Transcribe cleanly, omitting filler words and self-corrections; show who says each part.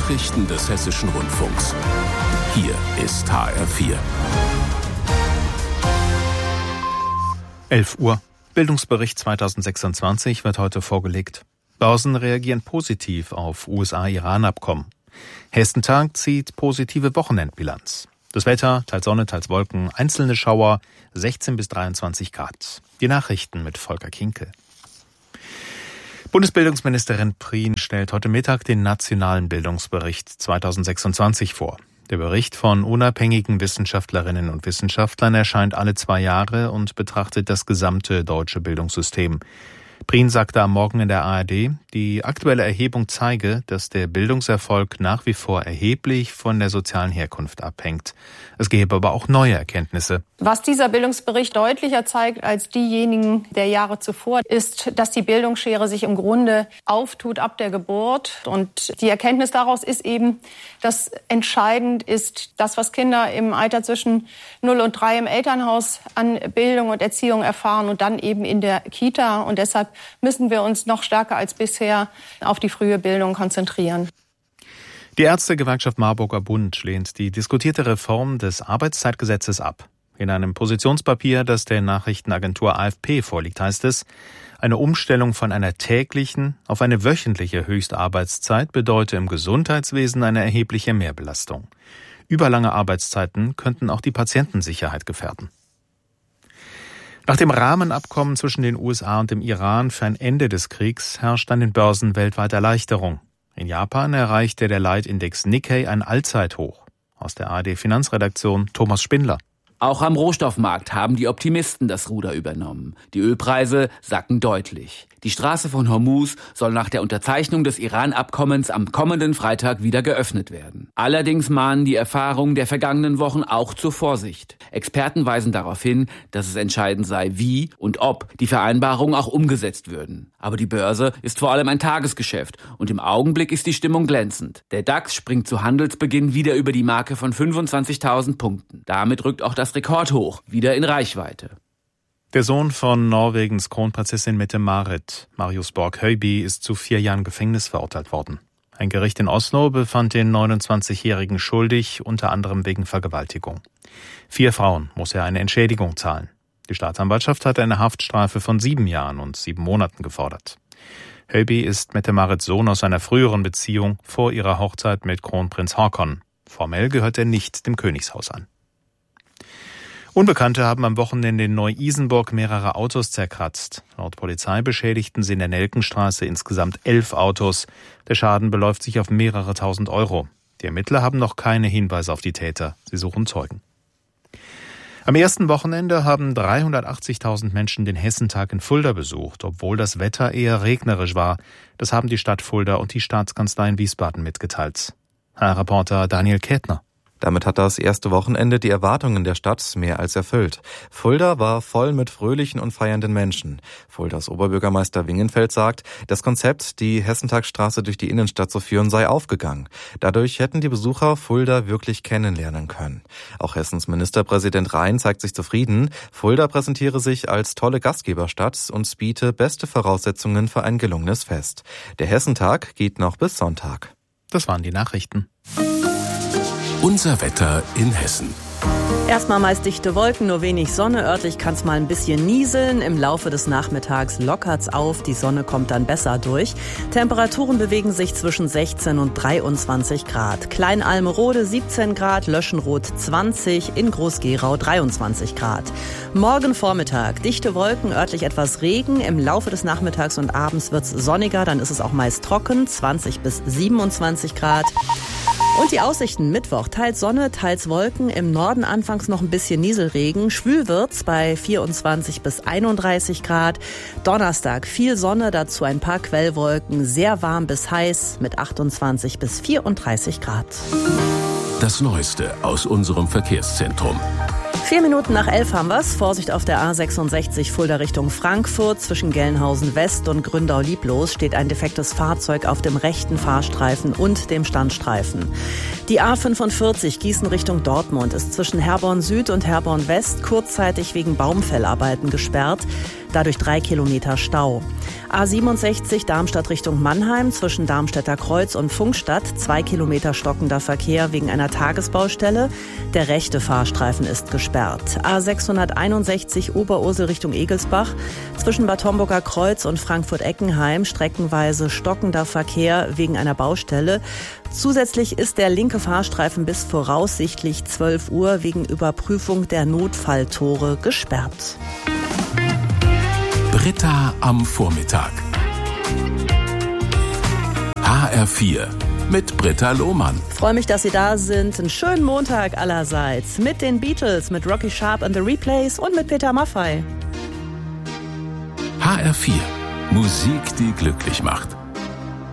Speaker 1: Nachrichten des Hessischen Rundfunks. Hier ist HR4.
Speaker 2: 11 Uhr. Bildungsbericht 2026 wird heute vorgelegt. Börsen reagieren positiv auf USA-Iran-Abkommen. Hessentag zieht positive Wochenendbilanz. Das Wetter, teils Sonne, teils Wolken, einzelne Schauer, 16 bis 23 Grad. Die Nachrichten mit Volker Kinkel. Bundesbildungsministerin Prien stellt heute Mittag den Nationalen Bildungsbericht 2026 vor. Der Bericht von unabhängigen Wissenschaftlerinnen und Wissenschaftlern erscheint alle 2 Jahre und betrachtet das gesamte deutsche Bildungssystem. Prien sagte am Morgen in der ARD, die aktuelle Erhebung zeige, dass der Bildungserfolg nach wie vor erheblich von der sozialen Herkunft abhängt. Es gäbe aber auch neue Erkenntnisse.
Speaker 3: Was dieser Bildungsbericht deutlicher zeigt als diejenigen der Jahre zuvor, ist, dass die Bildungsschere sich im Grunde auftut ab der Geburt. Und die Erkenntnis daraus ist eben, dass entscheidend ist, das, was Kinder im Alter zwischen 0 und 3 im Elternhaus an Bildung und Erziehung erfahren und dann eben in der Kita. Und deshalb müssen wir uns noch stärker als bisher auf die frühe Bildung konzentrieren.
Speaker 2: Die Ärztegewerkschaft Marburger Bund lehnt die diskutierte Reform des Arbeitszeitgesetzes ab. In einem Positionspapier, das der Nachrichtenagentur AFP vorliegt, heißt es, eine Umstellung von einer täglichen auf eine wöchentliche Höchstarbeitszeit bedeute im Gesundheitswesen eine erhebliche Mehrbelastung. Überlange Arbeitszeiten könnten auch die Patientensicherheit gefährden. Nach dem Rahmenabkommen zwischen den USA und dem Iran für ein Ende des Kriegs herrscht an den Börsen weltweit Erleichterung. In Japan erreichte der Leitindex Nikkei ein Allzeithoch. Aus der ARD-Finanzredaktion Thomas Spindler.
Speaker 4: Auch am Rohstoffmarkt haben die Optimisten das Ruder übernommen. Die Ölpreise sacken deutlich. Die Straße von Hormuz soll nach der Unterzeichnung des Iran-Abkommens am kommenden Freitag wieder geöffnet werden. Allerdings mahnen die Erfahrungen der vergangenen Wochen auch zur Vorsicht. Experten weisen darauf hin, dass es entscheidend sei, wie und ob die Vereinbarungen auch umgesetzt würden. Aber die Börse ist vor allem ein Tagesgeschäft und im Augenblick ist die Stimmung glänzend. Der DAX springt zu Handelsbeginn wieder über die Marke von 25.000 Punkten. Damit rückt auch das Rekordhoch wieder in Reichweite.
Speaker 2: Der Sohn von Norwegens Kronprinzessin Mette-Marit, Marius Borg-Høiby, ist zu 4 Jahren Gefängnis verurteilt worden. Ein Gericht in Oslo befand den 29-Jährigen schuldig, unter anderem wegen Vergewaltigung. 4 Frauen muss er eine Entschädigung zahlen. Die Staatsanwaltschaft hat eine Haftstrafe von 7 Jahren und 7 Monaten gefordert. Høiby ist Mette-Marits Sohn aus einer früheren Beziehung vor ihrer Hochzeit mit Kronprinz Haakon. Formell gehört er nicht dem Königshaus an. Unbekannte haben am Wochenende in Neu-Isenburg mehrere Autos zerkratzt. Laut Polizei beschädigten sie in der Nelkenstraße insgesamt 11 Autos. Der Schaden beläuft sich auf mehrere tausend Euro. Die Ermittler haben noch keine Hinweise auf die Täter. Sie suchen Zeugen. Am ersten Wochenende haben 380.000 Menschen den Hessentag in Fulda besucht, obwohl das Wetter eher regnerisch war. Das haben die Stadt Fulda und die Staatskanzlei in Wiesbaden mitgeteilt. HR-Reporter Daniel Kätner.
Speaker 5: Damit hat das erste Wochenende die Erwartungen der Stadt mehr als erfüllt. Fulda war voll mit fröhlichen und feiernden Menschen. Fuldas Oberbürgermeister Wingenfeld sagt, das Konzept, die Hessentagsstraße durch die Innenstadt zu führen, sei aufgegangen. Dadurch hätten die Besucher Fulda wirklich kennenlernen können. Auch Hessens Ministerpräsident Rhein zeigt sich zufrieden. Fulda präsentiere sich als tolle Gastgeberstadt und biete beste Voraussetzungen für ein gelungenes Fest. Der Hessentag geht noch bis Sonntag.
Speaker 2: Das waren die Nachrichten.
Speaker 1: Unser Wetter in Hessen.
Speaker 6: Erstmal meist dichte Wolken, nur wenig Sonne. Örtlich kann es mal ein bisschen nieseln. Im Laufe des Nachmittags lockert's auf. Die Sonne kommt dann besser durch. Temperaturen bewegen sich zwischen 16 und 23 Grad. Kleinalmerode 17 Grad, Löschenroth 20, in Groß-Gerau 23 Grad. Morgen Vormittag dichte Wolken, örtlich etwas Regen. Im Laufe des Nachmittags und abends wird's sonniger. Dann ist es auch meist trocken, 20 bis 27 Grad. Und die Aussichten: Mittwoch, teils Sonne, teils Wolken, im Norden anfangs noch ein bisschen Nieselregen. Schwül wird's bei 24 bis 31 Grad. Donnerstag viel Sonne, dazu ein paar Quellwolken, sehr warm bis heiß mit 28 bis 34 Grad.
Speaker 1: Das Neueste aus unserem Verkehrszentrum.
Speaker 6: 4 Minuten nach 11 haben wir's. Vorsicht auf der A66 Fulda Richtung Frankfurt. Zwischen Gelnhausen West und Gründau-Lieblos steht ein defektes Fahrzeug auf dem rechten Fahrstreifen und dem Standstreifen. Die A45 Gießen Richtung Dortmund ist zwischen Herborn Süd und Herborn West kurzzeitig wegen Baumfellarbeiten gesperrt. Dadurch 3 Kilometer Stau. A67 Darmstadt Richtung Mannheim zwischen Darmstädter Kreuz und Funkstadt 2 Kilometer stockender Verkehr wegen einer Tagesbaustelle. Der rechte Fahrstreifen ist gesperrt. A661 Oberursel Richtung Egelsbach zwischen Bad Homburger Kreuz und Frankfurt-Eckenheim streckenweise stockender Verkehr wegen einer Baustelle. Zusätzlich ist der linke Fahrstreifen bis voraussichtlich 12 Uhr wegen Überprüfung der Notfalltore gesperrt.
Speaker 1: Britta am Vormittag. HR4 mit Britta Lohmann.
Speaker 6: Freue mich, dass Sie da sind. Einen schönen Montag allerseits. Mit den Beatles, mit Rocky Sharp and the Replays und mit Peter Maffay.
Speaker 1: HR4. Musik, die glücklich macht.